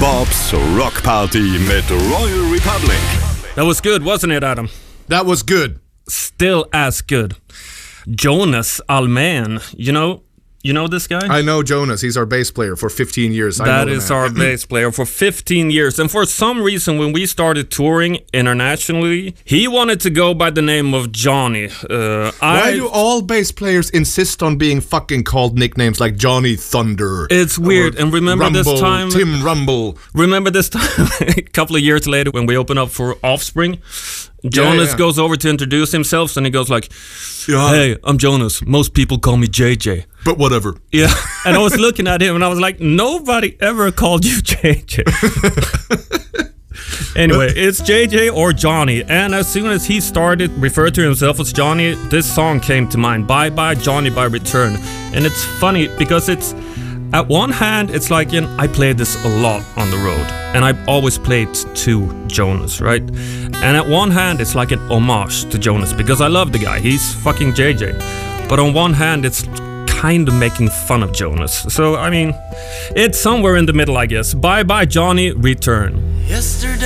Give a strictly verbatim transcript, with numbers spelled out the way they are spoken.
Bobs Rock Party mit Royal Republic. That was good, wasn't it, Adam? That was good. Still as good. Jonas Almen, you know, you know this guy? I know Jonas. He's our bass player for fifteen years. I That know is man. our bass player for fifteen years. And for some reason, when we started touring internationally, he wanted to go by the name of Johnny. Uh, Why I, do all bass players insist on being fucking called nicknames like Johnny Thunder? It's weird. And remember Rumble, this time... Tim Rumble. Remember this time, a couple of years later, when we opened up for Offspring? Jonas Yeah, yeah. goes over to introduce himself, and he goes like, Yeah. "Hey, I'm Jonas. Most people call me J J." But whatever. Yeah, and I was looking at him, and I was like, nobody ever called you J J. Anyway, it's J J or Johnny, and as soon as he started referring to himself as Johnny, this song came to mind, Bye Bye Johnny by Return. And it's funny because it's, at one hand, it's like, you know, I played this a lot on the road, and I always played to Jonas, right? And at one hand, it's like an homage to Jonas because I love the guy. He's fucking J J. But on one hand, it's kind of making fun of Jonas. So, I mean, it's somewhere in the middle, I guess. Bye Bye Johnny, Return. Yesterday